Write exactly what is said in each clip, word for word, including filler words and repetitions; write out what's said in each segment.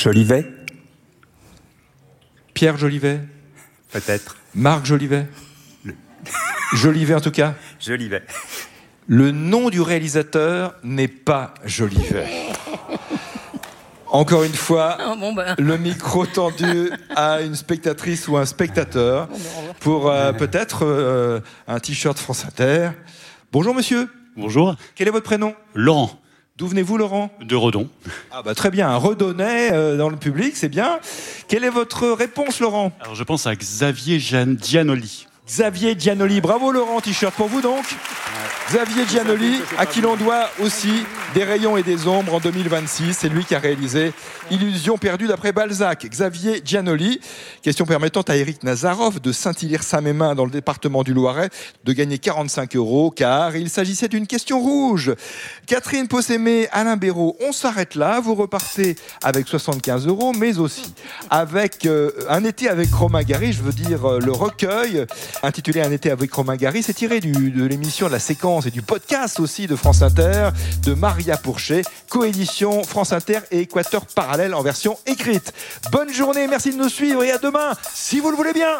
Jolivet? Pierre Jolivet? Peut-être. Marc Jolivet? Le... Jolivet en tout cas? Jolivet. Le nom du réalisateur n'est pas Jolivet. Encore une fois, oh, bon ben. le micro tendu à une spectatrice ou un spectateur pour euh, peut-être euh, un t-shirt France Inter. Bonjour monsieur. Bonjour. Quel est votre prénom? Laurent. D'où venez-vous, Laurent? De Redon. Ah bah très bien, un Redonnais euh, dans le public, c'est bien. Quelle est votre réponse, Laurent? Alors je pense à Xavier Gian- Giannoli. Xavier Giannoli. Bravo Laurent, t-shirt pour vous donc. Xavier Giannoli, à qui l'on doit aussi Des rayons et des ombres en deux mille vingt-six. C'est lui qui a réalisé Illusion perdue d'après Balzac. Xavier Giannoli. Question permettant à Eric Nazarov de Saint-Hilaire-Saint-Mémin dans le département du Loiret de gagner quarante-cinq euros car il s'agissait d'une question rouge. Catherine Possémé, Alain Béraud, on s'arrête là. Vous repartez avec soixante-quinze euros, mais aussi avec euh, Un été avec Romain Gary, je veux dire euh, le recueil intitulé Un été avec Romain Gary. C'est tiré du, de l'émission de la séquence et du podcast aussi de France Inter, de Maria Pourchet, coédition France Inter et Équateur Parallèle en version écrite. Bonne journée, merci de nous suivre et à demain, si vous le voulez bien.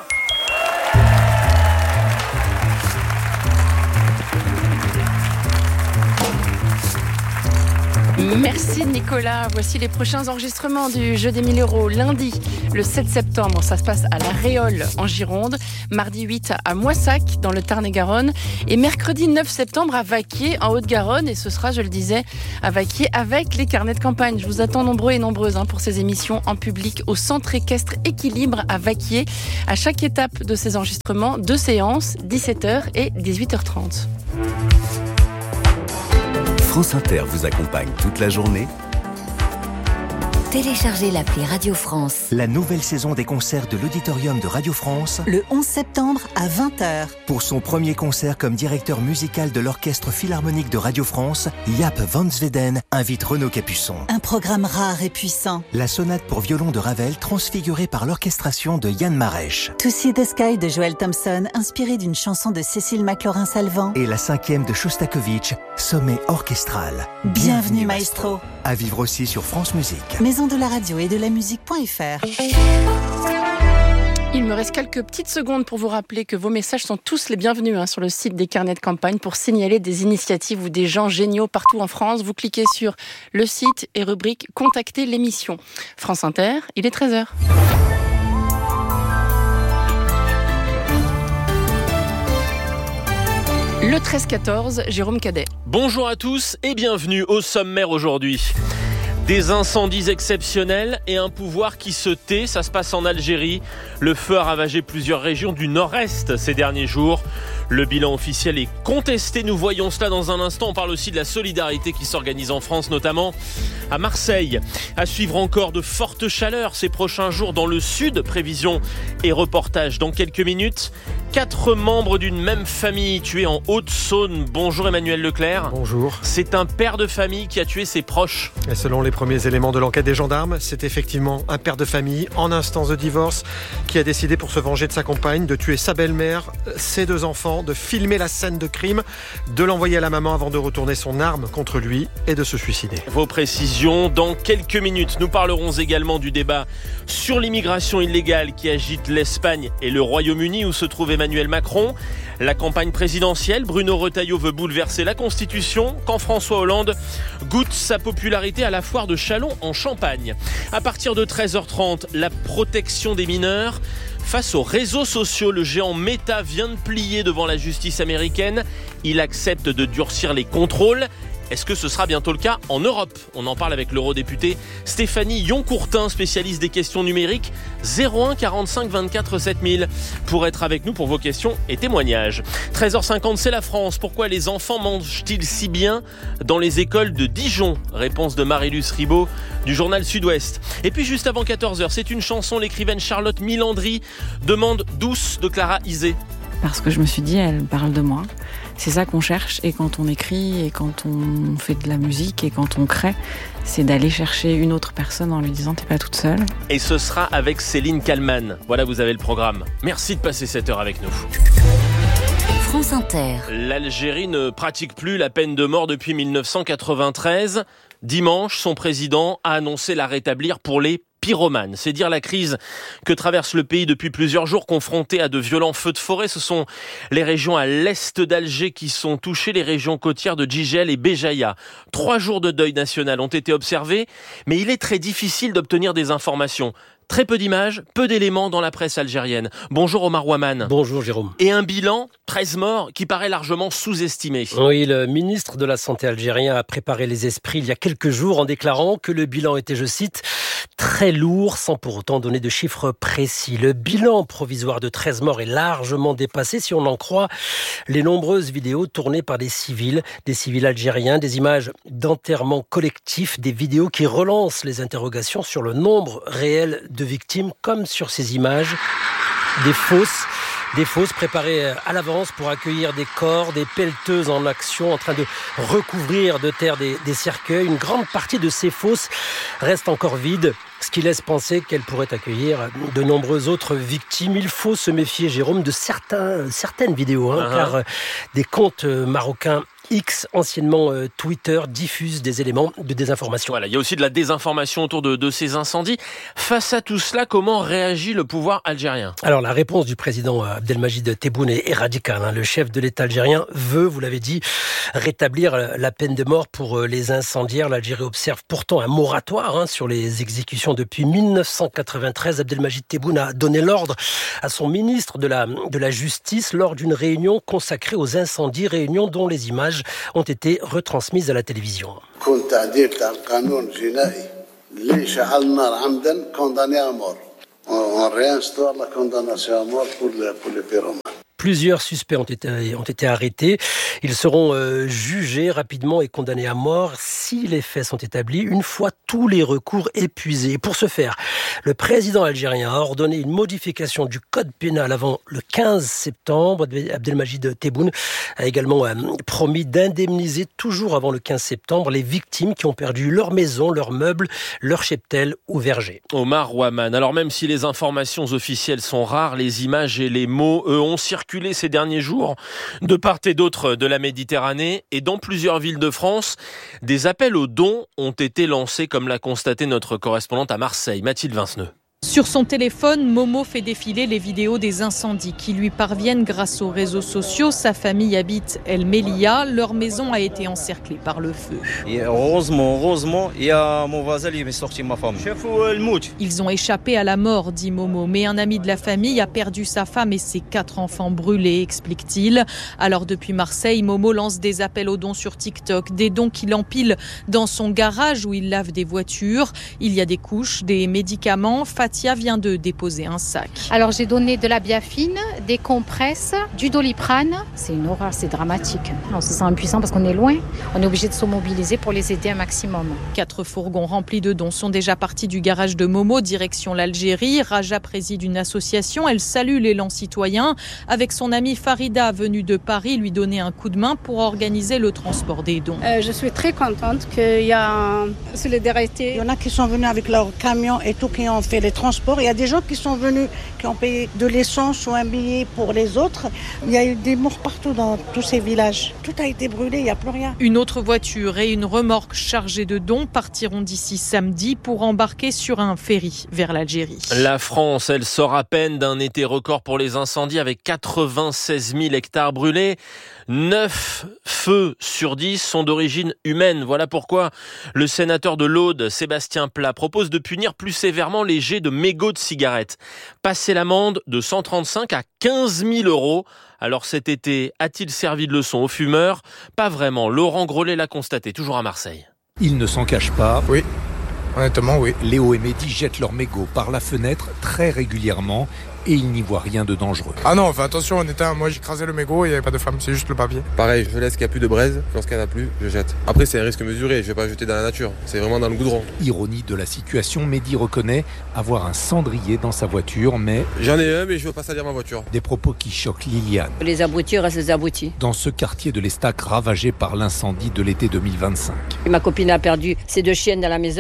Merci Nicolas. Voici les prochains enregistrements du Jeu des mille euros. Lundi, le sept septembre, ça se passe à La Réole en Gironde. Mardi huit à Moissac dans le Tarn-et-Garonne. Et mercredi neuf septembre à Vaquier en Haute-Garonne. Et ce sera, je le disais, à Vaquier avec les carnets de campagne. Je vous attends nombreux et nombreuses hein, pour ces émissions en public au Centre équestre Équilibre à Vaquier. À chaque étape de ces enregistrements, deux séances, dix-sept heures et dix-huit heures trente. France Inter vous accompagne toute la journée. Téléchargez l'appli Radio France. La nouvelle saison des concerts de l'Auditorium de Radio France. Le onze septembre à vingt heures. Pour son premier concert comme directeur musical de l'Orchestre Philharmonique de Radio France, Jaap van Zweden invite Renaud Capuçon. Un programme rare et puissant. La sonate pour violon de Ravel transfigurée par l'orchestration de Yann Marèche. To See the Sky de Joel Thompson, inspiré d'une chanson de Cécile McLaurin-Salvant. Et la cinquième de Shostakovich, Sommet orchestral. Bienvenue, Bienvenue maestro. maestro. À vivre aussi sur France Musique. Maison de la radio et de la musique.fr. Il me reste quelques petites secondes pour vous rappeler que vos messages sont tous les bienvenus hein, sur le site des carnets de campagne pour signaler des initiatives ou des gens géniaux partout en France. Vous cliquez sur le site et rubrique « Contacter l'émission ». France Inter, il est treize heures. Le treize quatorze, Jérôme Cadet. Bonjour à tous et bienvenue au sommaire aujourd'hui. Des incendies exceptionnels et un pouvoir qui se tait, ça se passe en Algérie. Le feu a ravagé plusieurs régions du nord-est ces derniers jours. Le bilan officiel est contesté, nous voyons cela dans un instant. On parle aussi de la solidarité qui s'organise en France, notamment à Marseille. À suivre encore de fortes chaleurs ces prochains jours dans le sud. Prévision et reportage dans quelques minutes. Quatre membres d'une même famille tués en Haute-Saône. Bonjour Emmanuel Leclerc. Bonjour. C'est un père de famille qui a tué ses proches. Et selon les premiers éléments de l'enquête des gendarmes, c'est effectivement un père de famille en instance de divorce qui a décidé pour se venger de sa compagne de tuer sa belle-mère, ses deux enfants, de filmer la scène de crime, de l'envoyer à la maman avant de retourner son arme contre lui et de se suicider. Vos précisions dans quelques minutes. Nous parlerons également du débat sur l'immigration illégale qui agite l'Espagne et le Royaume-Uni où se trouve Emmanuel Macron. La campagne présidentielle, Bruno Retailleau veut bouleverser la Constitution quand François Hollande goûte sa popularité à la foire de Châlons en Champagne. À partir de treize heures trente, la protection des mineurs. Face aux réseaux sociaux, le géant Meta vient de plier devant la justice américaine. Il accepte de durcir les contrôles. Est-ce que ce sera bientôt le cas en Europe ? On en parle avec l'eurodéputée Stéphanie Yoncourtin, spécialiste des questions numériques, zéro un quarante-cinq vingt-quatre sept mille, pour être avec nous pour vos questions et témoignages. treize heures cinquante, c'est la France. Pourquoi les enfants mangent-ils si bien dans les écoles de Dijon ? Réponse de Marilus Ribaud du journal Sud-Ouest. Et puis juste avant quatorze heures, c'est une chanson, l'écrivaine Charlotte Milandry demande Douce de Clara Isé. Parce que je me suis dit, elle parle de moi. C'est ça qu'on cherche, et quand on écrit, et quand on fait de la musique, et quand on crée, c'est d'aller chercher une autre personne en lui disant « t'es pas toute seule ». Et ce sera avec Céline Kallmann. Voilà, vous avez le programme. Merci de passer cette heure avec nous. France Inter. L'Algérie ne pratique plus la peine de mort depuis mille neuf cent quatre-vingt-treize. Dimanche, son président a annoncé la rétablir pour les pyromane. C'est dire la crise que traverse le pays depuis plusieurs jours, confronté à de violents feux de forêt. Ce sont les régions à l'est d'Alger qui sont touchées, les régions côtières de Djigel et Béjaïa. Trois jours de deuil national ont été observés, mais il est très difficile d'obtenir des informations. Très peu d'images, peu d'éléments dans la presse algérienne. Bonjour Omar Ouaman. Bonjour Jérôme. Et un bilan, treize morts, qui paraît largement sous-estimé. Oui, le ministre de la Santé algérien a préparé les esprits il y a quelques jours en déclarant que le bilan était, je cite, très lourd, sans pour autant donner de chiffres précis. Le bilan provisoire de treize morts est largement dépassé si on en croit les nombreuses vidéos tournées par des civils, des civils algériens, des images d'enterrement collectif, des vidéos qui relancent les interrogations sur le nombre réel de victimes, comme sur ces images, des fosses, des fosses préparées à l'avance pour accueillir des corps, des pelleteuses en action en train de recouvrir de terre des, des cercueils. Une grande partie de ces fosses reste encore vide, ce qui laisse penser qu'elle pourrait accueillir de nombreuses autres victimes. Il faut se méfier, Jérôme, de certains, certaines vidéos, hein, uh-huh. car euh, des comptes euh, marocains X, anciennement euh, Twitter, diffusent des éléments de désinformation. Voilà, il y a aussi de la désinformation autour de, de ces incendies. Face à tout cela, comment réagit le pouvoir algérien ? Alors, la réponse du président Abdelmajid Tebboune est, est radicale. Hein. Le chef de l'État algérien veut, vous l'avez dit, rétablir la peine de mort pour les incendiaires. L'Algérie observe pourtant un moratoire hein, sur les exécutions depuis dix-neuf cent quatre-vingt-treize. Abdelmajid Tebboune a donné l'ordre à son ministre de la, de la Justice lors d'une réunion consacrée aux incendies, réunion dont les images ont été retransmises à la télévision. On réinstaure la condamnation à mort pour les, pour les pyromanes. Plusieurs suspects ont été, ont été arrêtés. Ils seront euh, jugés rapidement et condamnés à mort si les faits sont établis, une fois tous les recours épuisés. Et pour ce faire, le président algérien a ordonné une modification du code pénal avant le quinze septembre. Abdelmajid Tebboune a également euh, promis d'indemniser toujours avant le quinze septembre les victimes qui ont perdu leur maison, leurs meubles, leur cheptel ou verger. Omar Ouaman, alors même si les informations officielles sont rares, les images et les mots, eux, ont circulé ces derniers jours de part et d'autre de la Méditerranée et dans plusieurs villes de France. Des appels aux dons ont été lancés, comme l'a constaté notre correspondante à Marseille, Mathilde Vinceneux. Sur son téléphone, Momo fait défiler les vidéos des incendies qui lui parviennent grâce aux réseaux sociaux. Sa famille habite El Melia. Leur maison a été encerclée par le feu. Et heureusement, heureusement, il y a mon voisin qui m'a sorti ma femme. Ils ont échappé à la mort, dit Momo. Mais un ami de la famille a perdu sa femme et ses quatre enfants brûlés, explique-t-il. Alors depuis Marseille, Momo lance des appels aux dons sur TikTok. Des dons qu'il empile dans son garage où il lave des voitures. Il y a des couches, des médicaments. Fatia vient de déposer un sac. Alors j'ai donné de la biafine, des compresses, du doliprane. C'est une horreur, c'est dramatique. On se sent impuissant parce qu'on est loin. On est obligé de se mobiliser pour les aider un maximum. Quatre fourgons remplis de dons sont déjà partis du garage de Momo, direction l'Algérie. Raja préside une association. Elle salue l'élan citoyen. Avec son amie Farida, venue de Paris, lui donner un coup de main pour organiser le transport des dons. Euh, je suis très contente qu'il y a une solidarité. Il y en a qui sont venus avec leur camion et tout, qui ont fait les transports. Il y a des gens qui sont venus, qui ont payé de l'essence ou un billet pour les autres. Il y a eu des morts partout dans tous ces villages. Tout a été brûlé, il n'y a plus rien. Une autre voiture et une remorque chargée de dons partiront d'ici samedi pour embarquer sur un ferry vers l'Algérie. La France, elle sort à peine d'un été record pour les incendies avec quatre-vingt-seize mille hectares brûlés. neuf feux sur dix sont d'origine humaine. Voilà pourquoi le sénateur de l'Aude, Sébastien Pla, propose de punir plus sévèrement les jets de mégots de cigarettes. Passer l'amende de cent trente-cinq à quinze mille euros. Alors cet été, a-t-il servi de leçon aux fumeurs ? Pas vraiment. Laurent Grollet l'a constaté, toujours à Marseille. Il ne s'en cache pas. Oui. Honnêtement, oui. Léo et Mehdi jettent leurs mégots par la fenêtre très régulièrement et ils n'y voient rien de dangereux. Ah non, enfin attention, en état, moi j'ai écrasé le mégot et il n'y avait pas de femme, c'est juste le papier. Pareil, je laisse qu'il n'y a plus de braise, lorsqu'il n'y en a plus, je jette. Après c'est un risque mesuré, je ne vais pas jeter dans la nature, c'est vraiment dans le goudron. Ironie de la situation, Mehdi reconnaît avoir un cendrier dans sa voiture, mais... J'en ai un, mais je ne veux pas salir ma voiture. Des propos qui choquent Liliane. Les abrutis restent les abrutis. Dans ce quartier de l'Estac ravagé par l'incendie de l'été deux mille vingt-cinq. Et ma copine a perdu ses deux chiennes dans la maison. Au bout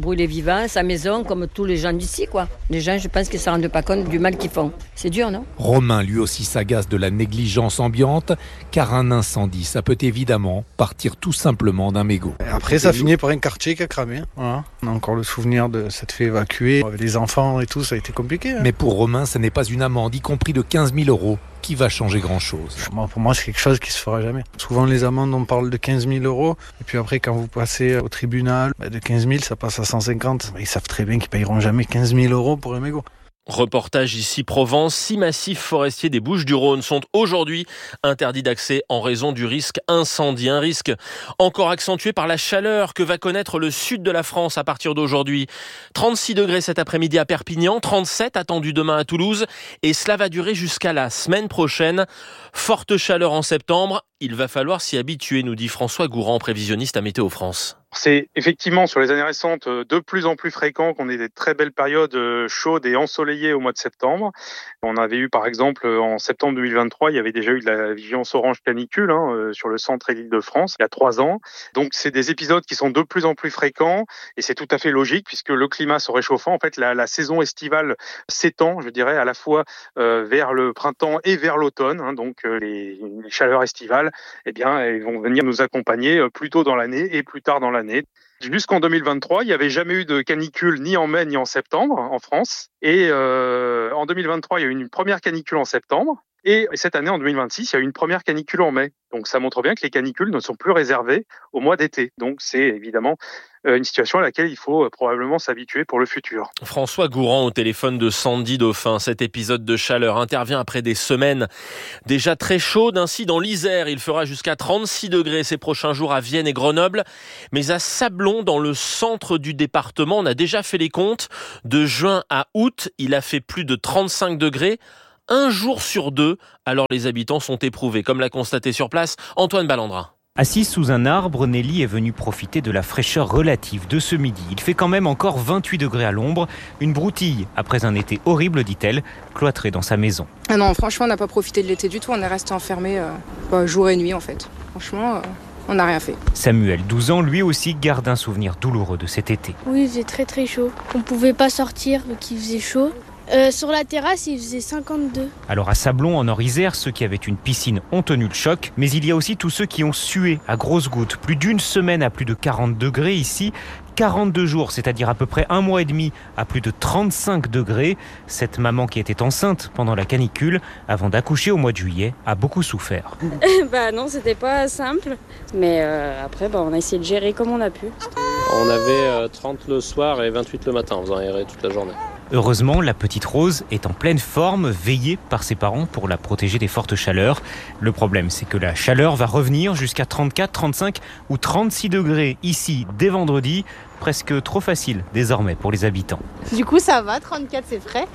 brûler vivant sa maison comme tous les gens d'ici, quoi. Les gens, je pense qu'ils ne se rendent pas compte du mal qu'ils font. C'est dur, non ? Romain, lui aussi, s'agace de la négligence ambiante, car un incendie, ça peut évidemment partir tout simplement d'un mégot. Et après, ça finit par un quartier qui a cramé. Voilà. On a encore le souvenir de s'être fait évacuer. Avec les enfants et tout, ça a été compliqué. Hein. Mais pour Romain, ce n'est pas une amende, y compris de quinze mille euros, qui va changer grand-chose. Moi, pour moi, c'est quelque chose qui se fera jamais. Souvent, les amendes, on parle de quinze mille euros. Et puis après, quand vous passez au tribunal, bah, de quinze mille, ça passe à cent cinquante. Ils savent très bien qu'ils payeront jamais quinze mille euros pour un mégot. Reportage ici Provence. Six massifs forestiers des Bouches-du-Rhône sont aujourd'hui interdits d'accès en raison du risque incendie. Un risque encore accentué par la chaleur que va connaître le sud de la France à partir d'aujourd'hui. trente-six degrés cet après-midi à Perpignan, trente-sept attendus demain à Toulouse et cela va durer jusqu'à la semaine prochaine. Forte chaleur en septembre, il va falloir s'y habituer, nous dit François Gourand, prévisionniste à Météo France. C'est effectivement sur les années récentes de plus en plus fréquent qu'on ait des très belles périodes chaudes et ensoleillées au mois de septembre. On avait eu par exemple en septembre deux mille vingt-trois, il y avait déjà eu de la vigilance orange canicule hein, sur le centre et l'Île-de-France il y a trois ans. Donc c'est des épisodes qui sont de plus en plus fréquents et c'est tout à fait logique puisque le climat se réchauffant, en fait la, la saison estivale s'étend, je dirais, à la fois euh, vers le printemps et vers l'automne. Hein, donc euh, les, les chaleurs estivales, eh bien, elles vont venir nous accompagner plus tôt dans l'année et plus tard dans l'année. Jusqu'en deux mille vingt-trois, il n'y avait jamais eu de canicule ni en mai ni en septembre en France. Et euh, en deux mille vingt-trois, il y a eu une première canicule en septembre. Et cette année, en deux mille vingt-six, il y a eu une première canicule en mai. Donc ça montre bien que les canicules ne sont plus réservées au mois d'été. Donc c'est évidemment une situation à laquelle il faut probablement s'habituer pour le futur. François Gourand au téléphone de Sandy Dauphin. Cet épisode de chaleur intervient après des semaines déjà très chaudes. Ainsi, dans l'Isère, il fera jusqu'à trente-six degrés ces prochains jours à Vienne et Grenoble. Mais à Sablons, dans le centre du département, on a déjà fait les comptes. De juin à août, il a fait plus de trente-cinq degrés. Un jour sur deux, alors les habitants sont éprouvés, comme l'a constaté sur place Antoine Ballandrin. Assise sous un arbre, Nelly est venue profiter de la fraîcheur relative de ce midi. Il fait quand même encore vingt-huit degrés à l'ombre. Une broutille après un été horrible, dit-elle, cloîtrée dans sa maison. Ah non, franchement, on n'a pas profité de l'été du tout. On est resté enfermés euh, bah, jour et nuit, en fait. Franchement, euh, on n'a rien fait. Samuel, douze ans, lui aussi garde un souvenir douloureux de cet été. Oui, il faisait très très chaud. On ne pouvait pas sortir, donc il faisait chaud. Euh, sur la terrasse, il faisait cinquante-deux. Alors à Sablons, en Nord-Isère, ceux qui avaient une piscine ont tenu le choc. Mais il y a aussi tous ceux qui ont sué à grosses gouttes. Plus d'une semaine à plus de quarante degrés ici. quarante-deux jours, c'est-à-dire à peu près un mois et demi à plus de trente-cinq degrés. Cette maman qui était enceinte pendant la canicule, avant d'accoucher au mois de juillet, a beaucoup souffert. Bah non, c'était pas simple. Mais euh, après, bah, on a essayé de gérer comme on a pu. On avait trente le soir et vingt-huit le matin, en faisant errer toute la journée. Heureusement, la petite Rose est en pleine forme, veillée par ses parents pour la protéger des fortes chaleurs. Le problème, c'est que la chaleur va revenir jusqu'à trente-quatre, trente-cinq ou trente-six degrés ici dès vendredi. Presque trop facile désormais pour les habitants. Du coup, ça va, trente-quatre c'est frais.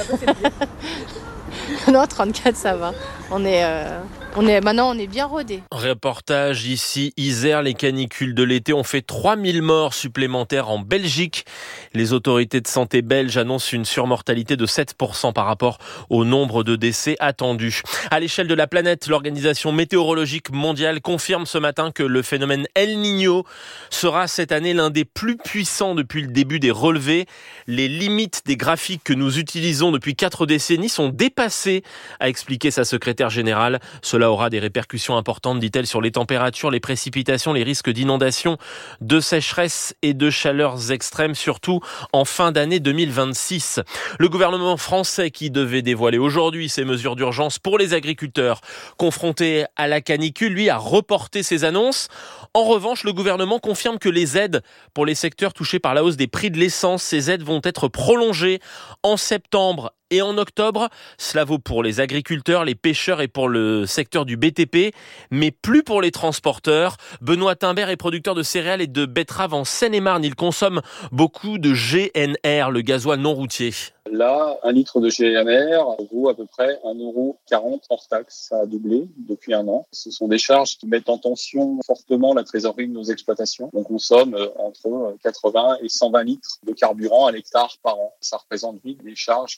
Non, trente-quatre ça va. On est, euh, on est, maintenant on est bien rodés. Reportage ici, Isère, les canicules de l'été ont fait trois mille morts supplémentaires en Belgique. Les autorités de santé belges annoncent une surmortalité de sept pour cent par rapport au nombre de décès attendus. À l'échelle de la planète, l'Organisation météorologique mondiale confirme ce matin que le phénomène El Niño sera cette année l'un des plus puissants depuis le début des relevés. Les limites des graphiques que nous utilisons depuis quatre décennies sont dépassées, a expliqué sa secrétaire générale. Cela aura des répercussions importantes, dit-elle, sur les températures, les précipitations, les risques d'inondation, de sécheresse et de chaleurs extrêmes, surtout en fin d'année deux mille vingt-six. Le gouvernement français qui devait dévoiler aujourd'hui ses mesures d'urgence pour les agriculteurs confrontés à la canicule, lui, a reporté ses annonces. En revanche, le gouvernement confirme que les aides pour les secteurs touchés par la hausse des prix de l'essence, ces aides vont être prolongées en septembre et en octobre. Cela vaut pour les agriculteurs, les pêcheurs et pour le secteur du B T P, mais plus pour les transporteurs. Benoît Timbert est producteur de céréales et de betteraves en Seine-et-Marne. Il consomme beaucoup de G N R, le gasoil non routier. Là, un litre de G N R vaut à peu près un euro quarante hors taxe. Ça a doublé depuis un an. Ce sont des charges qui mettent en tension fortement la trésorerie de nos exploitations. On consomme entre quatre-vingts et cent vingt litres de carburant à l'hectare par an. Ça représente vite des charges qui sont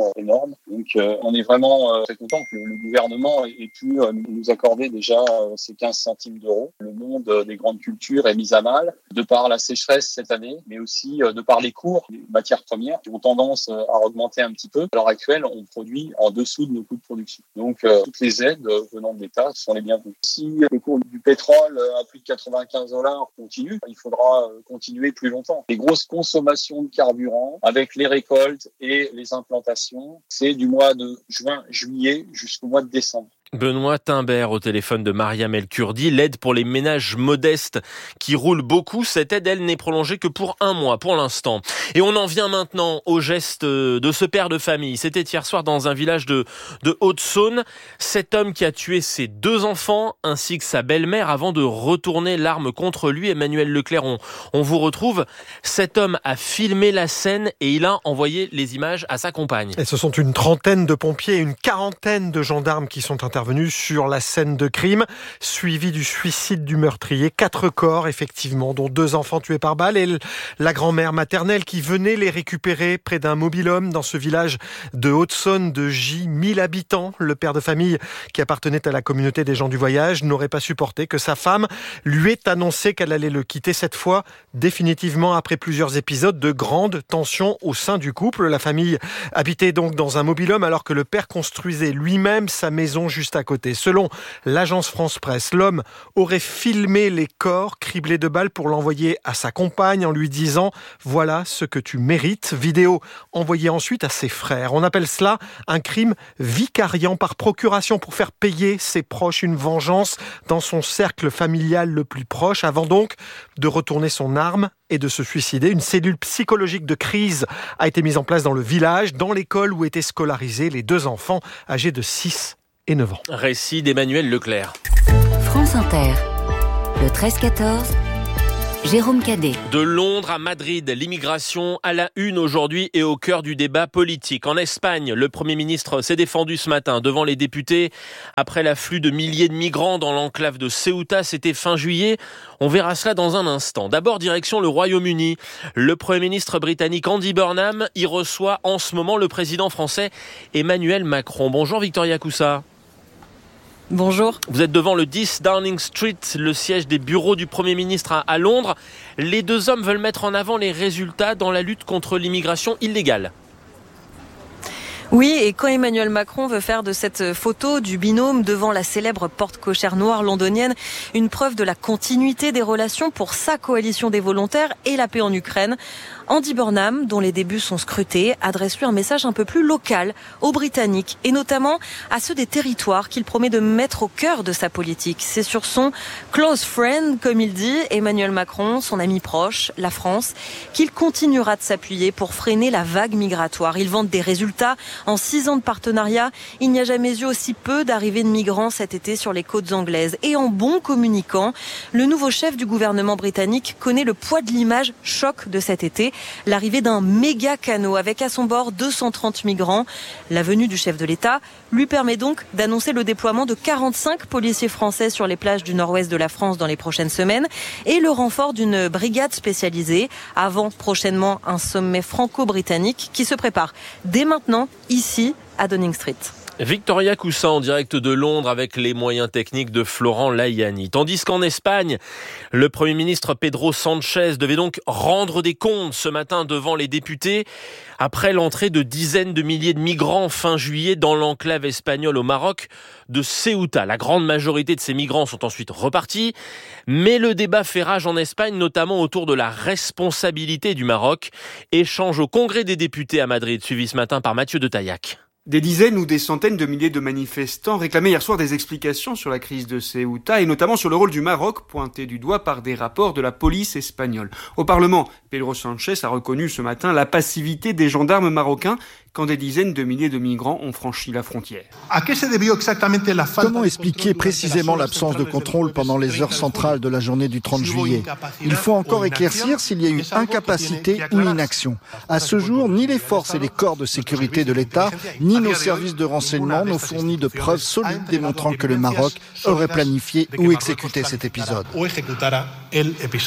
vraiment énorme. Donc euh, on est vraiment euh, très content que le, le gouvernement ait pu euh, nous accorder déjà euh, ces quinze centimes d'euros. Le monde euh, des grandes cultures est mis à mal de par la sécheresse cette année, mais aussi euh, de par les cours des matières premières qui ont tendance euh, à augmenter un petit peu. À l'heure actuelle, on produit en dessous de nos coûts de production. Donc euh, toutes les aides euh, venant de l'État sont les bienvenues. Si le cours du pétrole euh, à plus de quatre-vingt-quinze dollars continue, il faudra euh, continuer plus longtemps. Les grosses consommations de carburant avec les récoltes et les implantations, c'est du mois de juin, juillet jusqu'au mois de décembre. Benoît Timbert au téléphone de Mariam El Kurdi. L'aide pour les ménages modestes qui roulent beaucoup, cette aide, elle, n'est prolongée que pour un mois pour l'instant. Et on en vient maintenant au geste de ce père de famille. C'était hier soir dans un village de, de Haute-Saône. Cet homme qui a tué ses deux enfants ainsi que sa belle-mère avant de retourner l'arme contre lui. Emmanuel Leclerc, on, on vous retrouve. Cet homme a filmé la scène et il a envoyé les images à sa compagne. Et ce sont une trentaine de pompiers et une quarantaine de gendarmes qui sont intervenus sur la scène de crime, suivi du suicide du meurtrier. Quatre corps, effectivement, dont deux enfants tués par balle et la grand-mère maternelle qui venait les récupérer près d'un mobil-home dans ce village de Haute-Saône de J, mille habitants. Le père de famille, qui appartenait à la communauté des gens du voyage, n'aurait pas supporté que sa femme lui ait annoncé qu'elle allait le quitter, cette fois définitivement, après plusieurs épisodes de grande tension au sein du couple. La famille habitait donc dans un mobil-home alors que le père construisait lui-même sa maison juste à côté. Selon l'agence France-Presse, l'homme aurait filmé les corps criblés de balles pour l'envoyer à sa compagne en lui disant « Voilà ce que tu mérites ». Vidéo envoyée ensuite à ses frères. On appelle cela un crime vicariant par procuration pour faire payer ses proches une vengeance dans son cercle familial le plus proche, avant donc de retourner son arme et de se suicider. Une cellule psychologique de crise a été mise en place dans le village, dans l'école où étaient scolarisés les deux enfants âgés de six et neuf ans. Récit d'Emmanuel Leclerc. France Inter, le treize quatorze, Jérôme Cadet. De Londres à Madrid, l'immigration à la une aujourd'hui et au cœur du débat politique. En Espagne, le Premier ministre s'est défendu ce matin devant les députés après l'afflux de milliers de migrants dans l'enclave de Ceuta. C'était fin juillet. On verra cela dans un instant. D'abord, direction le Royaume-Uni. Le Premier ministre britannique Andy Burnham y reçoit en ce moment le président français Emmanuel Macron. Bonjour Victoria Coussa. Bonjour. Vous êtes devant le dix Downing Street, le siège des bureaux du Premier ministre à, à Londres. Les deux hommes veulent mettre en avant les résultats dans la lutte contre l'immigration illégale. Oui, et quand Emmanuel Macron veut faire de cette photo du binôme devant la célèbre porte cochère noire londonienne une preuve de la continuité des relations pour sa coalition des volontaires et la paix en Ukraine, Andy Burnham, dont les débuts sont scrutés, adresse lui un message un peu plus local aux Britanniques et notamment à ceux des territoires qu'il promet de mettre au cœur de sa politique. C'est sur son close friend, comme il dit, Emmanuel Macron, son ami proche, la France, qu'il continuera de s'appuyer pour freiner la vague migratoire. Il vante des résultats. En six ans de partenariat, il n'y a jamais eu aussi peu d'arrivées de migrants cet été sur les côtes anglaises. Et en bon communicant, le nouveau chef du gouvernement britannique connaît le poids de l'image choc de cet été. L'arrivée d'un méga canot avec à son bord deux cent trente migrants. La venue du chef de l'État lui permet donc d'annoncer le déploiement de quarante-cinq policiers français sur les plages du nord-ouest de la France dans les prochaines semaines et le renfort d'une brigade spécialisée avant prochainement un sommet franco-britannique qui se prépare dès maintenant ici à Downing Street. Victoria Coussa en direct de Londres avec les moyens techniques de Florent Laiani. Tandis qu'en Espagne, le Premier ministre Pedro Sánchez devait donc rendre des comptes ce matin devant les députés après l'entrée de dizaines de milliers de migrants fin juillet dans l'enclave espagnole au Maroc de Ceuta. La grande majorité de ces migrants sont ensuite repartis, mais le débat fait rage en Espagne, notamment autour de la responsabilité du Maroc. Échange au Congrès des députés à Madrid, suivi ce matin par Mathieu de Taillac. Des dizaines ou des centaines de milliers de manifestants réclamaient hier soir des explications sur la crise de Ceuta et notamment sur le rôle du Maroc pointé du doigt par des rapports de la police espagnole. Au Parlement, Pedro Sánchez a reconnu ce matin la passivité des gendarmes marocains quand des dizaines de milliers de migrants ont franchi la frontière. Comment expliquer précisément l'absence de contrôle pendant les heures centrales de la journée du trente juillet ? Il faut encore éclaircir s'il y a eu incapacité ou inaction. À ce jour, ni les forces et les corps de sécurité de l'État, ni nos services de renseignement n'ont fourni de preuves solides démontrant que le Maroc aurait planifié ou exécuté cet épisode.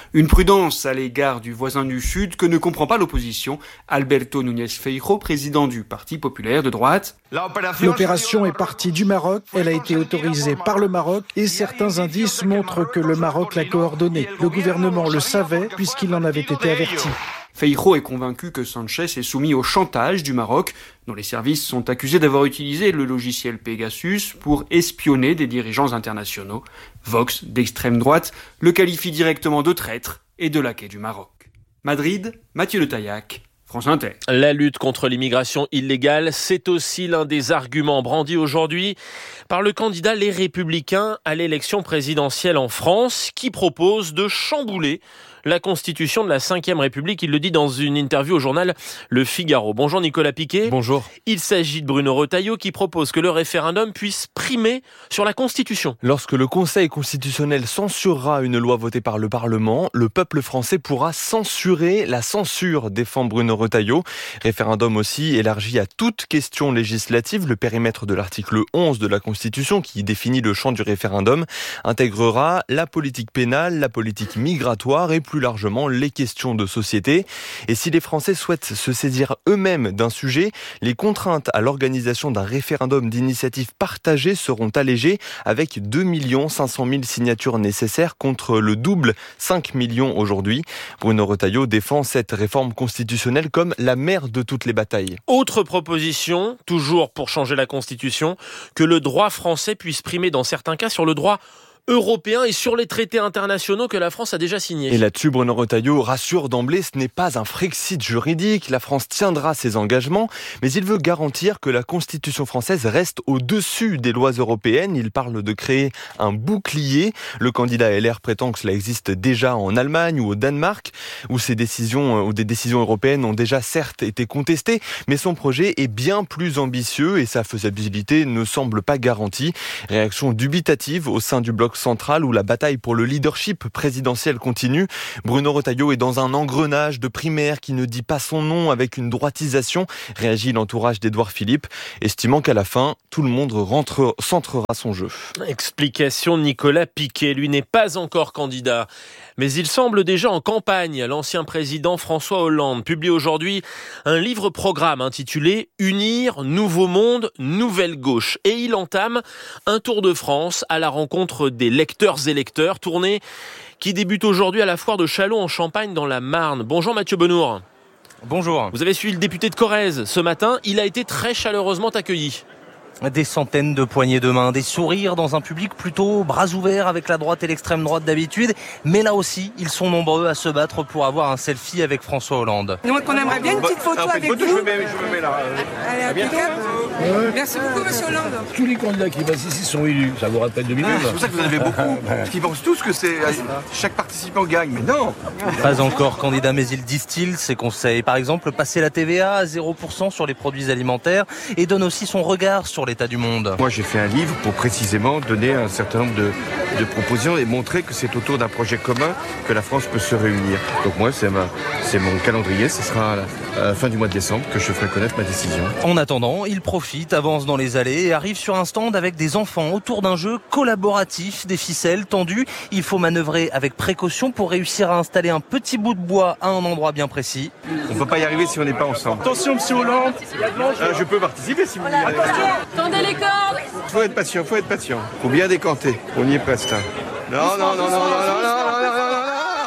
Une prudence à l'égard du voisin du Sud que ne comprend pas l'opposition. Alberto Núñez Feijóo, président du Parti populaire de droite. L'opération est partie du Maroc, elle a été autorisée par le Maroc et certains indices montrent que le Maroc l'a coordonnée. Le gouvernement le savait puisqu'il en avait été averti. Feijóo est convaincu que Sanchez est soumis au chantage du Maroc, dont les services sont accusés d'avoir utilisé le logiciel Pegasus pour espionner des dirigeants internationaux. Vox, d'extrême droite, le qualifie directement de traître et de laquais du Maroc. Madrid, Mathieu Le Taillac, France Inter. La lutte contre l'immigration illégale, c'est aussi l'un des arguments brandis aujourd'hui par le candidat Les Républicains à l'élection présidentielle en France, qui propose de chambouler la constitution de la cinquième République. Il le dit dans une interview au journal Le Figaro. Bonjour Nicolas Piquet. Bonjour. Il s'agit de Bruno Retailleau qui propose que le référendum puisse primer sur la Constitution. Lorsque le Conseil constitutionnel censurera une loi votée par le Parlement, le peuple français pourra censurer la censure, défend Bruno Retailleau. Référendum aussi élargi à toute question législative. Le périmètre de l'article onze de la Constitution, qui définit le champ du référendum, intégrera la politique pénale, la politique migratoire et plus plus largement les questions de société. Et si les Français souhaitent se saisir eux-mêmes d'un sujet, les contraintes à l'organisation d'un référendum d'initiative partagée seront allégées avec deux millions cinq cent mille signatures nécessaires contre le double, cinq millions aujourd'hui. Bruno Retailleau défend cette réforme constitutionnelle comme la mère de toutes les batailles. Autre proposition, toujours pour changer la Constitution, que le droit français puisse primer dans certains cas sur le droit européen et sur les traités internationaux que la France a déjà signés. Et là-dessus, Bruno Retailleau rassure d'emblée, ce n'est pas un Frexit juridique, la France tiendra ses engagements, mais il veut garantir que la Constitution française reste au-dessus des lois européennes. Il parle de créer un bouclier. Le candidat L R prétend que cela existe déjà en Allemagne ou au Danemark, où ces décisions, où des décisions européennes ont déjà certes été contestées, mais son projet est bien plus ambitieux et sa faisabilité ne semble pas garantie. Réaction dubitative au sein du bloc centrale où la bataille pour le leadership présidentiel continue. Bruno Retailleau est dans un engrenage de primaire qui ne dit pas son nom avec une droitisation, réagit l'entourage d'Édouard Philippe, estimant qu'à la fin, tout le monde rentre, centrera son jeu. Explication Nicolas Piquet, lui n'est pas encore candidat, mais il semble déjà en campagne. L'ancien président François Hollande publie aujourd'hui un livre-programme intitulé « Unir, Nouveau Monde, Nouvelle Gauche » et il entame un tour de France à la rencontre des lecteurs et lecteurs, tournée qui débute aujourd'hui à la foire de Châlons en Champagne dans la Marne. Bonjour Mathieu Benour. Bonjour. Vous avez suivi le député de Corrèze ce matin, il a été très chaleureusement accueilli. Des centaines de poignées de main, des sourires dans un public plutôt bras ouverts avec la droite et l'extrême droite d'habitude. Mais là aussi, ils sont nombreux à se battre pour avoir un selfie avec François Hollande. Donc on aimerait bien une petite photo ah, avec une photo, vous. Je me mets, je me mets là. Allez, à impeccable. Ouais. Merci beaucoup, monsieur Hollande. Tous les candidats qui passent ici sont élus. Ça vous rappelle deux mille neuf. Ah, c'est pour ça que vous en avez beaucoup. Parce qu'ils pensent tous que c'est chaque participant gagne. Mais non. Pas encore candidat, mais il distille ses conseils. Par exemple, passer la T V A à zéro pour cent sur les produits alimentaires et donne aussi son regard sur l'état du monde. Moi, j'ai fait un livre pour précisément donner un certain nombre de, de propositions et montrer que c'est autour d'un projet commun que la France peut se réunir. Donc moi, c'est, ma, c'est mon calendrier. Ce sera à la, à la fin du mois de décembre que je ferai connaître ma décision. En attendant, il profite, avance dans les allées et arrive sur un stand avec des enfants autour d'un jeu collaboratif, des ficelles tendues. Il faut manœuvrer avec précaution pour réussir à installer un petit bout de bois à un endroit bien précis. On ne peut pas y arriver si on n'est pas ensemble. Attention, monsieur Hollande. Euh, je peux participer si vous voulez. Tendez les cordes. Faut être patient, faut être patient. Faut bien décanter. On y est presque. Hein. Non, non, non, non, non, non, non, non, non, non, non.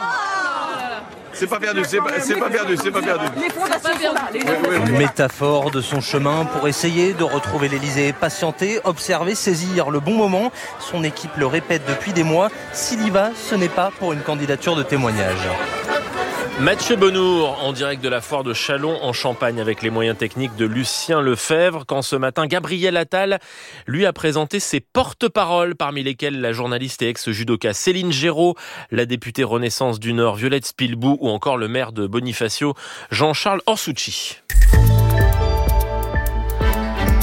C'est pas perdu, c'est pas, c'est pas perdu, c'est pas perdu. Les fondations sont là. Les... Oui, oui, oui. Métaphore de son chemin pour essayer de retrouver l'Élysée. Patienter, observer, saisir le bon moment. Son équipe le répète depuis des mois. S'il y va, ce n'est pas pour une candidature de témoignage. Mathieu Benour, en direct de la foire de Châlons en Champagne avec les moyens techniques de Lucien Lefebvre, quand ce matin Gabriel Attal lui a présenté ses porte-paroles, parmi lesquels la journaliste et ex-judoka Céline Géraud, la députée Renaissance du Nord Violette Spilbou ou encore le maire de Bonifacio Jean-Charles Orsucci.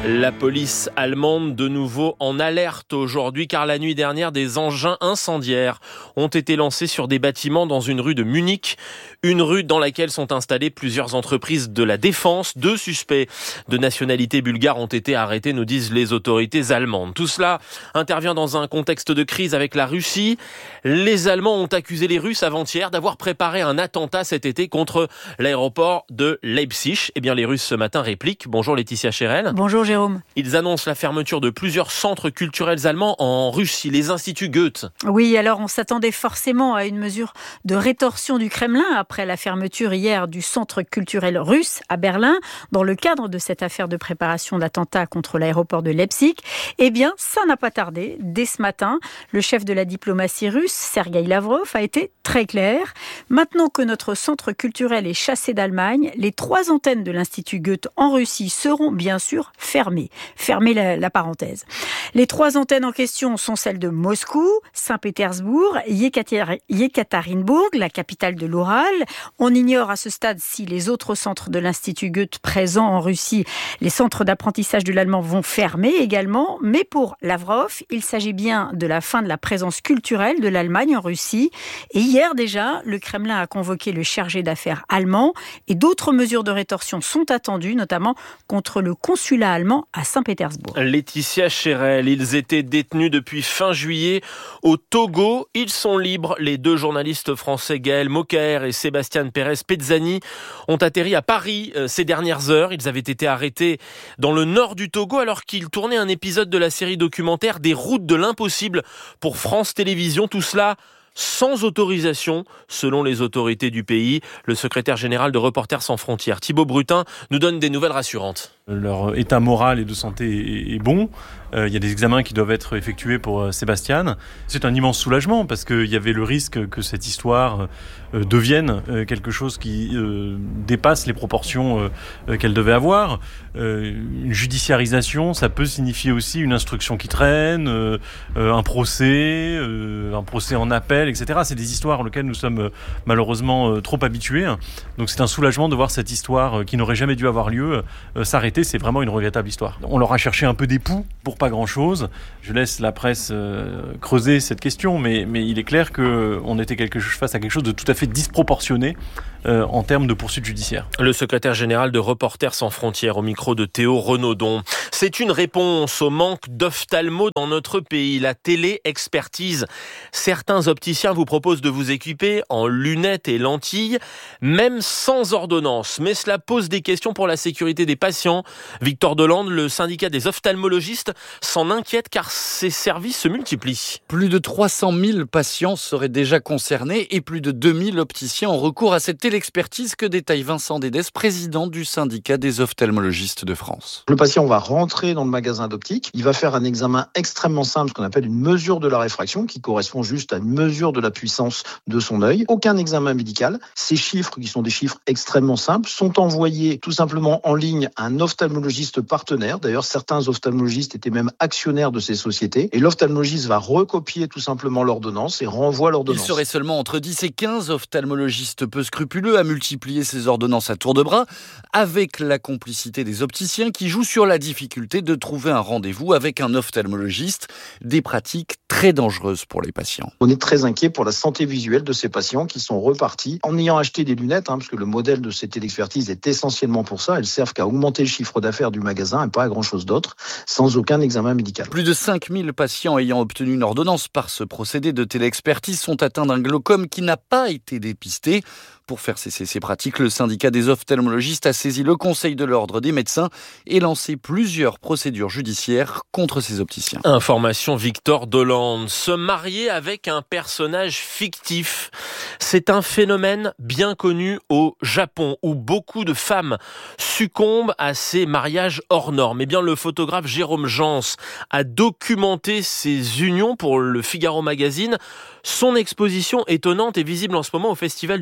La police allemande de nouveau en alerte aujourd'hui car la nuit dernière des engins incendiaires ont été lancés sur des bâtiments dans une rue de Munich, une rue dans laquelle sont installées plusieurs entreprises de la défense. Deux suspects de nationalité bulgare ont été arrêtés, nous disent les autorités allemandes. Tout cela intervient dans un contexte de crise avec la Russie. Les Allemands ont accusé les Russes avant-hier d'avoir préparé un attentat cet été contre l'aéroport de Leipzig. Eh bien les Russes ce matin répliquent. Bonjour Laetitia Chérel. Bonjour Jérôme. Ils annoncent la fermeture de plusieurs centres culturels allemands en Russie, les instituts Goethe. Oui, alors on s'attendait forcément à une mesure de rétorsion du Kremlin après la fermeture hier du centre culturel russe à Berlin, dans le cadre de cette affaire de préparation d'attentat contre l'aéroport de Leipzig. Eh bien, ça n'a pas tardé. Dès ce matin, le chef de la diplomatie russe, Sergueï Lavrov, a été très clair. Maintenant que notre centre culturel est chassé d'Allemagne, les trois antennes de l'Institut Goethe en Russie seront bien sûr fermées. Fermez la, la parenthèse. Les trois antennes en question sont celles de Moscou, Saint-Pétersbourg, Yekaterinbourg, la capitale de l'Oural. On ignore à ce stade si les autres centres de l'Institut Goethe présents en Russie, les centres d'apprentissage de l'allemand, vont fermer également. Mais pour Lavrov, il s'agit bien de la fin de la présence culturelle de l'Allemagne en Russie. Et hier déjà, le Kremlin a convoqué le chargé d'affaires allemand et d'autres mesures de rétorsion sont attendues, notamment contre le consulat allemand à Saint-Pétersbourg. Laetitia Chérel, ils étaient détenus depuis fin juillet au Togo. Ils sont libres. Les deux journalistes français Gaël Mokaer et Sébastien Pérez-Pezzani ont atterri à Paris ces dernières heures. Ils avaient été arrêtés dans le nord du Togo alors qu'ils tournaient un épisode de la série documentaire Des routes de l'impossible pour France Télévisions. Tout cela sans autorisation, selon les autorités du pays. Le secrétaire général de Reporters sans frontières, Thibaut Brutin, nous donne des nouvelles rassurantes. Leur état moral et de santé est bon. Euh, il y a des examens qui doivent être effectués pour Sébastien. C'est un immense soulagement parce qu'il y avait le risque que cette histoire euh, devienne euh, quelque chose qui euh, dépasse les proportions euh, qu'elle devait avoir. Euh, une judiciarisation, ça peut signifier aussi une instruction qui traîne, euh, un procès, euh, un procès en appel, et cetera. C'est des histoires auxquelles nous sommes malheureusement trop habitués. Donc c'est un soulagement de voir cette histoire qui n'aurait jamais dû avoir lieu euh, s'arrêter. C'est vraiment une regrettable histoire. On leur a cherché un peu d'époux pour pas grand-chose. Je laisse la presse euh, creuser cette question, mais, mais il est clair qu'on était quelque chose, face à quelque chose de tout à fait disproportionné euh, en termes de poursuites judiciaires. Le secrétaire général de Reporters sans frontières au micro de Théo Renaudon. C'est une réponse au manque d'ophtalmo dans notre pays, la télé-expertise. Certains opticiens vous proposent de vous équiper en lunettes et lentilles, même sans ordonnance. Mais cela pose des questions pour la sécurité des patients. Victor Delande, le syndicat des ophtalmologistes, s'en inquiète car ces services se multiplient. Plus de trois cent mille patients seraient déjà concernés et plus de deux mille opticiens ont recours à cette télé-expertise que détaille Vincent Dédès, président du syndicat des ophtalmologistes de France. Le patient va rentrer dans le magasin d'optique, il va faire un examen extrêmement simple, ce qu'on appelle une mesure de la réfraction, qui correspond juste à une mesure de la puissance de son œil. Aucun examen médical. Ces chiffres, qui sont des chiffres extrêmement simples, sont envoyés tout simplement en ligne à un ophtalmologiste partenaire. D'ailleurs, certains ophtalmologistes étaient même actionnaires de ces sociétés. Et l'ophtalmologiste va recopier tout simplement l'ordonnance et renvoie l'ordonnance. Il serait seulement entre dix et quinze ophtalmologistes peu scrupuleux à multiplier ces ordonnances à tour de bras, avec la complicité des opticiens qui jouent sur la difficulté de trouver un rendez-vous avec un ophtalmologiste. Des pratiques très dangereuses pour les patients. On est très inquiet pour la santé visuelle de ces patients qui sont repartis en ayant acheté des lunettes, hein, parce que le modèle de cette télé-expertise est essentiellement pour ça. Elles servent qu'à augmenter le chiffre d'affaires du magasin et pas à grand-chose d'autre, sans aucun examen médical. Plus de cinq mille patients ayant obtenu une ordonnance par ce procédé de télé-expertise sont atteints d'un glaucome qui n'a pas été dépisté. Pour faire cesser ces pratiques, le syndicat des ophtalmologistes a saisi le Conseil de l'ordre des médecins et lancé plusieurs procédures judiciaires contre ces opticiens. Information Victor Delande. Se marier avec un personnage fictif, c'est un phénomène bien connu au Japon où beaucoup de femmes succombent à ces mariages hors normes. Eh bien, le photographe Jérôme Jans a documenté ces unions pour le Figaro Magazine. Son exposition étonnante est visible en ce moment au Festival du photojournalisme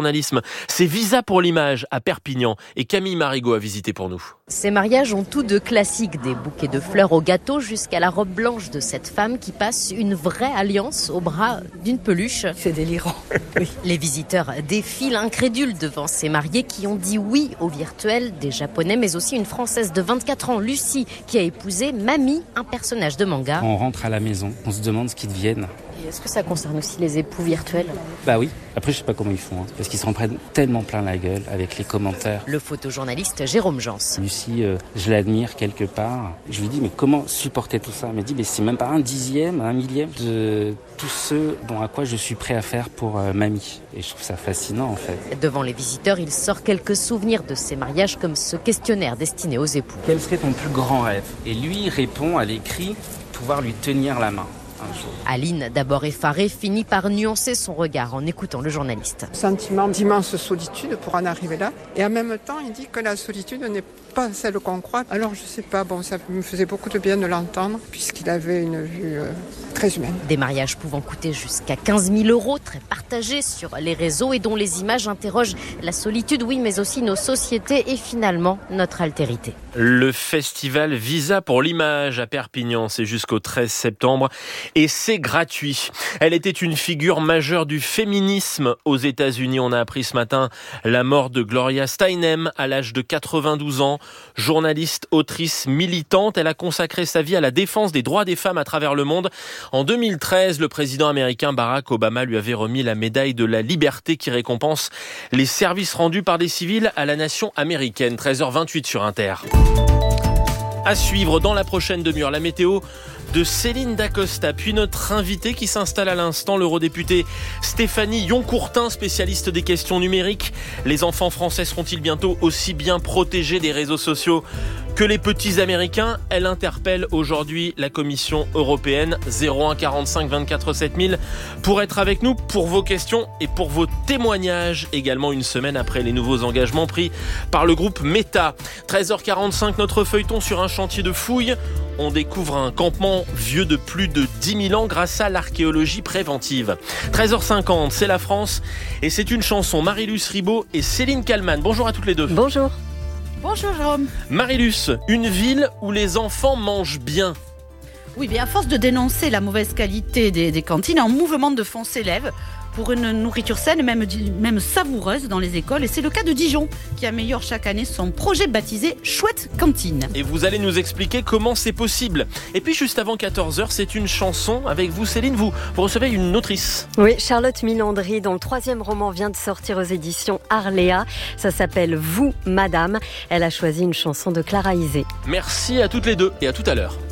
journalisme. C'est Visa pour l'image à Perpignan et Camille Marigot a visité pour nous. Ces mariages ont tout de classique, des bouquets de fleurs au gâteau jusqu'à la robe blanche de cette femme qui passe une vraie alliance au bras d'une peluche. C'est délirant. Oui. Les visiteurs défilent incrédules devant ces mariés qui ont dit oui au virtuel, des Japonais mais aussi une Française de vingt-quatre ans, Lucie, qui a épousé Mamie, un personnage de manga. Quand on rentre à la maison, on se demande ce qu'ils deviennent. Et est-ce que ça concerne aussi les époux virtuels ? Bah oui. Après, je sais pas comment ils font, hein, parce qu'ils s'en prennent tellement plein la gueule avec les commentaires. Le photojournaliste Jérôme Jans. Lucie, euh, je l'admire quelque part. Je lui dis, mais comment supporter tout ça ? Elle me dit, mais c'est même pas un dixième, un millième de tout ce dont à quoi je suis prêt à faire pour euh, Mamie. Et je trouve ça fascinant, en fait. Devant les visiteurs, il sort quelques souvenirs de ces mariages, comme ce questionnaire destiné aux époux. Quel serait ton plus grand rêve ? Et lui répond à l'écrit, pouvoir lui tenir la main. Aline, d'abord effarée, finit par nuancer son regard en écoutant le journaliste. Sentiment d'immense solitude pour en arriver là. Et en même temps, il dit que la solitude n'est pas celle qu'on croit. Alors je sais pas, bon, ça me faisait beaucoup de bien de l'entendre, puisqu'il avait une vue euh, très humaine. Des mariages pouvant coûter jusqu'à quinze mille euros, très partagés sur les réseaux et dont les images interrogent la solitude, oui, mais aussi nos sociétés et finalement notre altérité. Le festival Visa pour l'image à Perpignan, c'est jusqu'au treize septembre et c'est gratuit. Elle était une figure majeure du féminisme aux États-Unis. On a appris ce matin la mort de Gloria Steinem à l'âge de quatre-vingt-douze ans. Journaliste, autrice, militante, elle a consacré sa vie à la défense des droits des femmes à travers le monde. En deux mille treize, le président américain Barack Obama lui avait remis la médaille de la liberté qui récompense les services rendus par des civils à la nation américaine. treize heures vingt-huit sur Inter. À suivre dans la prochaine demi-heure, la météo de Céline Dacosta, puis notre invité qui s'installe à l'instant, l'eurodéputée Stéphanie Yoncourtin, spécialiste des questions numériques. Les enfants français seront-ils bientôt aussi bien protégés des réseaux sociaux que les petits Américains ? Elle interpelle aujourd'hui la Commission européenne. Zéro un quarante-cinq vingt-quatre sept mille pour être avec nous, pour vos questions et pour vos témoignages. Également une semaine après les nouveaux engagements pris par le groupe Meta. treize heures quarante-cinq, notre feuilleton sur un chantier de fouilles. On découvre un campement vieux de plus de dix mille ans grâce à l'archéologie préventive. treize heures cinquante, c'est la France et c'est une chanson. Marie-Luce Ribaud et Céline Kallmann. Bonjour à toutes les deux. Bonjour. Bonjour Jérôme. Marie-Luce, une ville où les enfants mangent bien. Oui, bien à force de dénoncer la mauvaise qualité des, des cantines, un mouvement de fond s'élève pour une nourriture saine, même, même savoureuse dans les écoles. Et c'est le cas de Dijon, qui améliore chaque année son projet baptisé Chouette Cantine. Et vous allez nous expliquer comment c'est possible. Et puis juste avant quatorze heures, c'est une chanson avec vous, Céline. Vous, vous recevez une autrice. Oui, Charlotte Milandry, dont le troisième roman vient de sortir aux éditions Arléa. Ça s'appelle Vous, Madame. Elle a choisi une chanson de Clara Isé. Merci à toutes les deux et à tout à l'heure.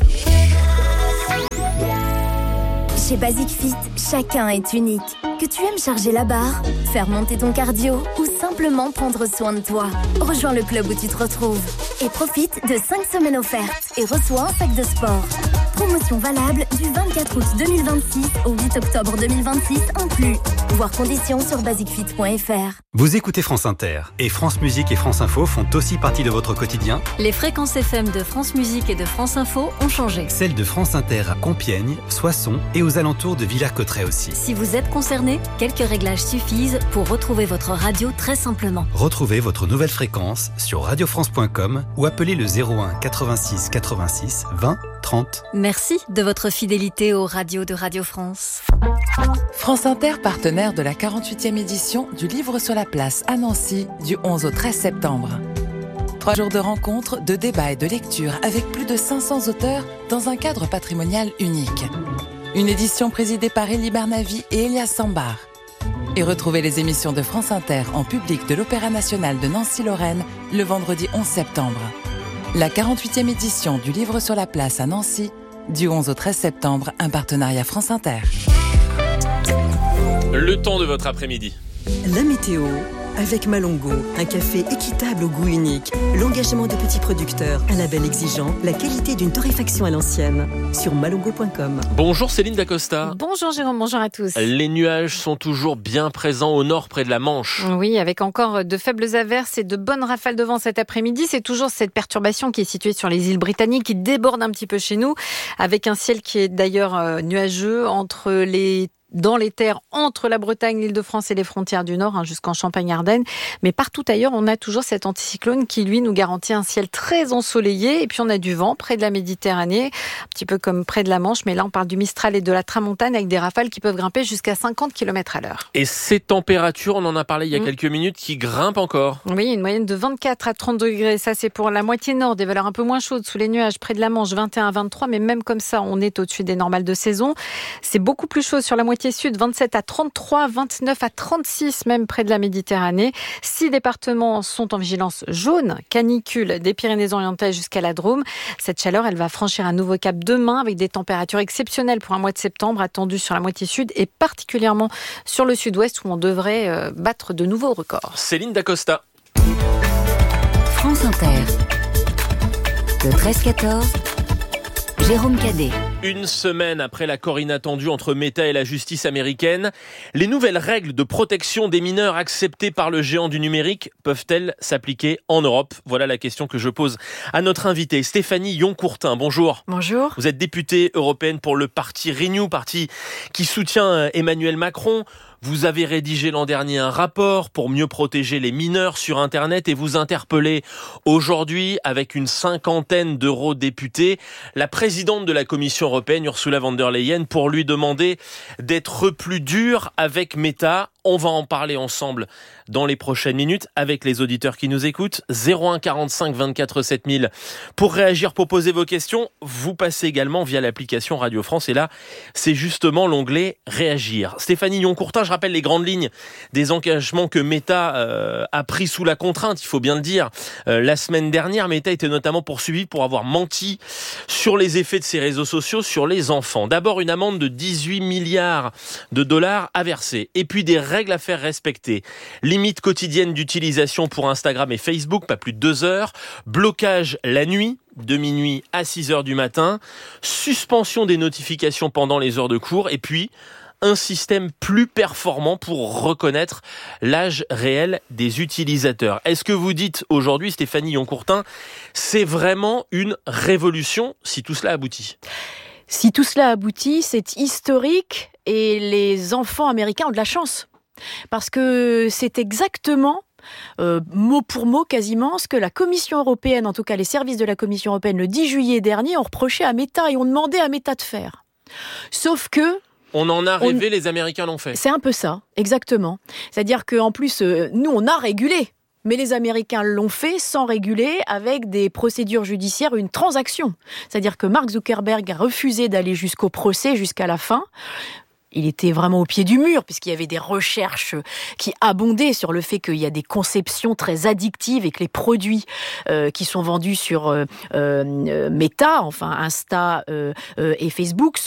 Chez Basic Fit, chacun est unique. Que tu aimes charger la barre, faire monter ton cardio ou simplement prendre soin de toi. Rejoins le club où tu te retrouves et profite de cinq semaines offertes et reçois un sac de sport. Promotion valable du vingt-quatre août deux mille vingt-six au huit octobre deux mille vingt-six inclus. Voir conditions sur basic fit point f r. Vous écoutez France Inter et France Musique et France Info font aussi partie de votre quotidien. Les fréquences F M de France Musique et de France Info ont changé. Celles de France Inter à Compiègne, Soissons et aux alentours de Villers-Cotterêts aussi. Si vous êtes concerné, quelques réglages suffisent pour retrouver votre radio très simplement. Retrouvez votre nouvelle fréquence sur radio france point com ou appelez le zéro un quatre-vingt-six quatre-vingt-six vingt trente. Merci de votre fidélité aux radios de Radio France. France Inter, partenaire de la quarante-huitième édition du Livre sur la place à Nancy du onze au treize septembre. Trois jours de rencontres, de débats et de lecture avec plus de cinq cents auteurs dans un cadre patrimonial unique. Une édition présidée par Elie Barnavi et Elias Sambar. Et retrouvez les émissions de France Inter en public de l'Opéra National de Nancy-Lorraine le vendredi onze septembre. La quarante-huitième édition du Livre sur la place à Nancy, du onze au treize septembre, un partenariat France Inter. Le temps de votre après-midi. La météo avec Malongo, un café équitable au goût unique, l'engagement de petits producteurs, un label exigeant, la qualité d'une torréfaction à l'ancienne. Sur malongo point com. Bonjour Céline Dacosta. Bonjour Jérôme, bonjour à tous. Les nuages sont toujours bien présents au nord près de la Manche. Oui, avec encore de faibles averses et de bonnes rafales de vent cet après-midi. C'est toujours cette perturbation qui est située sur les îles britanniques qui déborde un petit peu chez nous, avec un ciel qui est d'ailleurs nuageux entre les dans les terres entre la Bretagne, l'Île-de-France et les frontières du Nord, hein, jusqu'en Champagne-Ardenne. Mais partout ailleurs, on a toujours cet anticyclone qui, lui, nous garantit un ciel très ensoleillé. Et puis, on a du vent près de la Méditerranée, un petit peu comme près de la Manche. Mais là, on parle du Mistral et de la Tramontane avec des rafales qui peuvent grimper jusqu'à cinquante kilomètres à l'heure. Et ces températures, on en a parlé il y a mmh. quelques minutes, qui grimpent encore. Oui, une moyenne de vingt-quatre à trente degrés. Ça, c'est pour la moitié nord, des valeurs un peu moins chaudes sous les nuages près de la Manche, vingt et un à vingt-trois. Mais même comme ça, on est au-dessus des normales de saison. C'est beaucoup plus chaud sur la moitié sud, vingt-sept à trente-trois, vingt-neuf à trente-six même près de la Méditerranée. Six départements sont en vigilance jaune, canicule des Pyrénées-Orientales jusqu'à la Drôme. Cette chaleur, elle va franchir un nouveau cap demain avec des températures exceptionnelles pour un mois de septembre attendues sur la moitié sud et particulièrement sur le sud-ouest où on devrait battre de nouveaux records. Céline Dacosta. France Inter. Le treize quatorze. Jérôme Cadet. Une semaine après l'accord inattendu entre Meta et la justice américaine, les nouvelles règles de protection des mineurs acceptées par le géant du numérique peuvent-elles s'appliquer en Europe ? Voilà la question que je pose à notre invitée, Stéphanie Yon-Courtin. Bonjour. Bonjour. Vous êtes députée européenne pour le parti Renew, parti qui soutient Emmanuel Macron. Vous avez rédigé l'an dernier un rapport pour mieux protéger les mineurs sur Internet et vous interpellez aujourd'hui avec une cinquantaine d'eurodéputés la présidente de la Commission européenne, Ursula von der Leyen, pour lui demander d'être plus dure avec Meta. On va en parler ensemble dans les prochaines minutes avec les auditeurs qui nous écoutent. zéro un quarante-cinq vingt-quatre sept mille pour réagir, pour poser vos questions. Vous passez également via l'application Radio France et là, c'est justement l'onglet Réagir. Stéphanie Yon-Courtin, je rappelle les grandes lignes des engagements que Meta euh, a pris sous la contrainte, il faut bien le dire. Euh, la semaine dernière, Meta était notamment poursuivi pour avoir menti sur les effets de ses réseaux sociaux sur les enfants. D'abord, une amende de dix-huit milliards de dollars à verser et puis des règles à faire respecter. Limite quotidienne d'utilisation pour Instagram et Facebook, pas plus de deux heures. Blocage la nuit, de minuit à six heures du matin. Suspension des notifications pendant les heures de cours. Et puis, un système plus performant pour reconnaître l'âge réel des utilisateurs. Est-ce que vous dites aujourd'hui, Stéphanie Yon-Courtin, c'est vraiment une révolution si tout cela aboutit ? Si tout cela aboutit, c'est historique et les enfants américains ont de la chance. Parce que c'est exactement, euh, mot pour mot quasiment, ce que la Commission européenne, en tout cas les services de la Commission européenne, le dix juillet dernier, ont reproché à Meta et ont demandé à Meta de faire. Sauf que... On en a rêvé, on... les Américains l'ont fait. C'est un peu ça, exactement. C'est-à-dire qu'en plus, euh, nous, on a régulé. Mais les Américains l'ont fait sans réguler, avec des procédures judiciaires, une transaction. C'est-à-dire que Mark Zuckerberg a refusé d'aller jusqu'au procès, jusqu'à la fin. Il était vraiment au pied du mur, puisqu'il y avait des recherches qui abondaient sur le fait qu'il y a des conceptions très addictives et que les produits euh, qui sont vendus sur euh, euh, Meta, enfin Insta euh, euh, et Facebook,